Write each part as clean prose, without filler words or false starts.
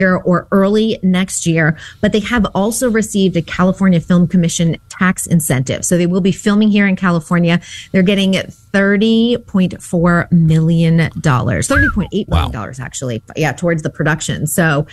year or early next year, but they have also received a California Film Commission tax incentive. So they will be filming here in California. They're getting $30.4 million, $30.8 million, actually. Yeah, towards the production. So,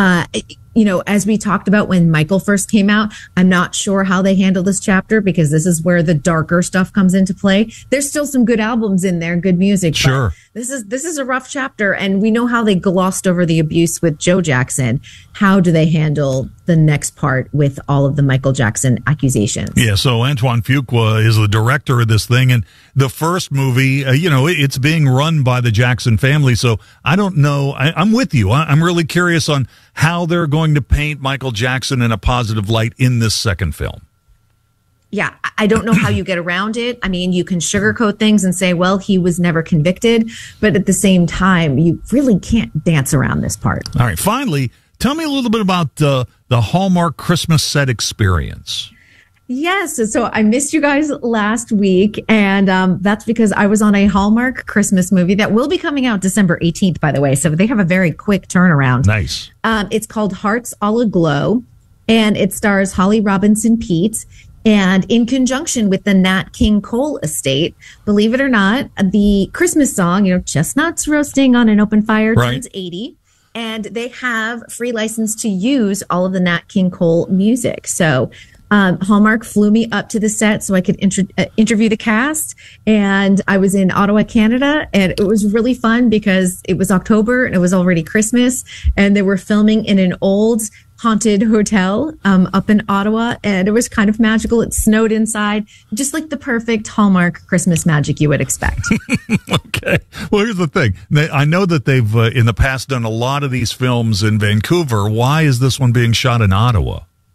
as we talked about when Michael first came out, I'm not sure how they handle this chapter because this is where the darker stuff comes into play. There's still some good albums in there, good music. Sure. This is a rough chapter, and we know how they glossed over the abuse with Joe Jackson. How do they handle the next part with all of the Michael Jackson accusations? Yeah, so Antoine Fuqua is the director of this thing, and the first movie, it's being run by the Jackson family, so I don't know. I'm with you. I'm really curious on how they're going to paint Michael Jackson in a positive light in this second film. Yeah, I don't know how you get around it. I mean, you can sugarcoat things and say, well, he was never convicted. But at the same time, you really can't dance around this part. All right. Finally, tell me a little bit about the Hallmark Christmas set experience. Yes. So I missed you guys last week. And that's because I was on a Hallmark Christmas movie that will be coming out December 18th, by the way. So they have a very quick turnaround. Nice. It's called Hearts All Aglow, and it stars Holly Robinson Peete. And in conjunction with the Nat King Cole estate, believe it or not, the Christmas song, Chestnuts Roasting on an Open Fire, turns 80. And they have free license to use all of the Nat King Cole music. So Hallmark flew me up to the set so I could interview the cast. And I was in Ottawa, Canada. And it was really fun because it was October and it was already Christmas. And they were filming in an old haunted hotel up in Ottawa, and it was kind of magical. It snowed inside, just like the perfect Hallmark Christmas magic you would expect. Okay. Well, here's the thing. I know that they've in the past done a lot of these films in Vancouver. Why is this one being shot in Ottawa?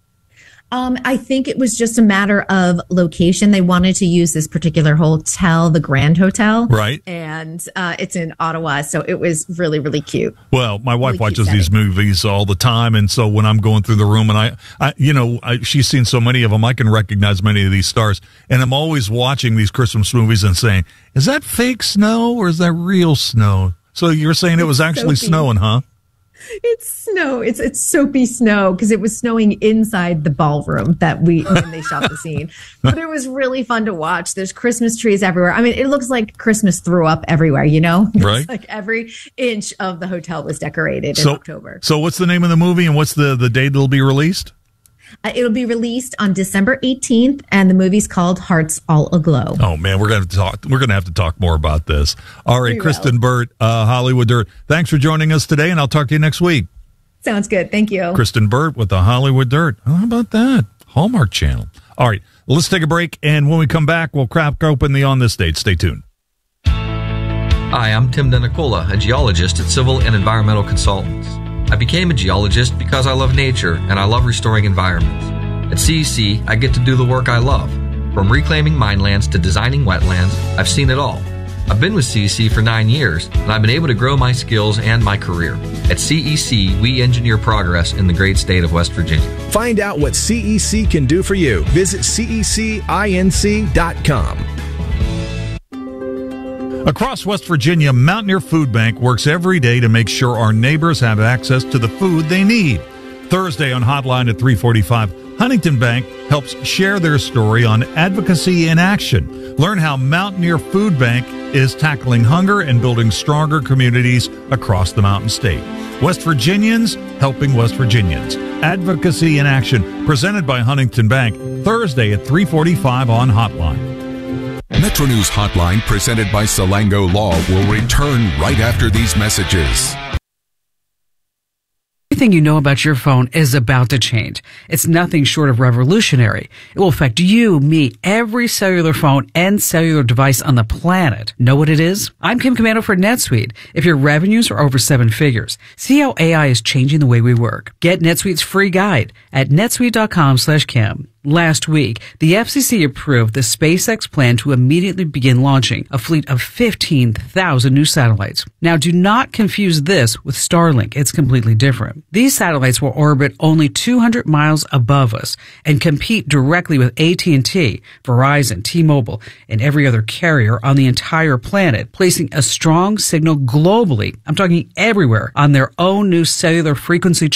I think it was just a matter of location. They wanted to use this particular hotel, the Grand Hotel. Right. And it's in Ottawa. So it was really, really cute. Well, my wife watches these movies all the time. And so when I'm going through the room and she's seen so many of them, I can recognize many of these stars. And I'm always watching these Christmas movies and saying, is that fake snow or is that real snow? So you're saying it was actually snowing, huh? It's snow. It's soapy snow because it was snowing inside the ballroom when they shot the scene. But it was really fun to watch. There's Christmas trees everywhere. I mean, it looks like Christmas threw up everywhere, Right. It's like every inch of the hotel was decorated in October. So what's the name of the movie and what's the date it'll be released? It'll be released on December 18th, and the movie's called Hearts All Aglow. Oh man, we're going to have to talk more about this. All right, Kristen Burt, Hollywood Dirt. Thanks for joining us today, and I'll talk to you next week. Sounds good. Thank you. Kristen Burt with the Hollywood Dirt. How about that? Hallmark Channel. All right, let's take a break, and when we come back, we'll crack open the On This Date. Stay tuned. Hi, I'm Tim DeNicola, a geologist at Civil and Environmental Consultants. I became a geologist because I love nature and I love restoring environments. At CEC, I get to do the work I love. From reclaiming minelands to designing wetlands, I've seen it all. I've been with CEC for 9 years, and I've been able to grow my skills and my career. At CEC, we engineer progress in the great state of West Virginia. Find out what CEC can do for you. Visit cecinc.com. Across West Virginia, Mountaineer Food Bank works every day to make sure our neighbors have access to the food they need. Thursday on Hotline at 3:45, Huntington Bank helps share their story on advocacy in action. Learn how Mountaineer Food Bank is tackling hunger and building stronger communities across the Mountain State. West Virginians helping West Virginians. Advocacy in Action, presented by Huntington Bank, Thursday at 3:45 on Hotline. Metro News Hotline, presented by Salango Law, will return right after these messages. Everything you know about your phone is about to change. It's nothing short of revolutionary. It will affect you, me, every cellular phone and cellular device on the planet. Know what it is? I'm Kim Commando for NetSuite. If your revenues are over 7 figures, see how AI is changing the way we work. Get NetSuite's free guide at netsuite.com/Kim. Last week, the FCC approved the SpaceX plan to immediately begin launching a fleet of 15,000 new satellites. Now, do not confuse this with Starlink. It's completely different. These satellites will orbit only 200 miles above us and compete directly with AT&T, Verizon, T-Mobile, and every other carrier on the entire planet, placing a strong signal globally. I'm talking everywhere on their own new cellular frequency